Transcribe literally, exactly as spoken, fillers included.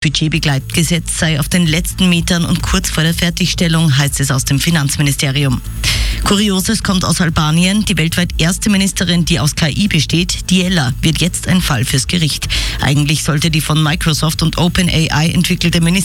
Budgetbegleitgesetz sei auf den letzten Metern und kurz vor der Fertigstellung, heißt es aus dem Finanzministerium. Kurioses kommt aus Albanien. Die weltweit erste Ministerin, die aus K I besteht, Diela, wird jetzt ein Fall fürs Gericht. Eigentlich sollte die von Microsoft und OpenAI entwickelte Ministerin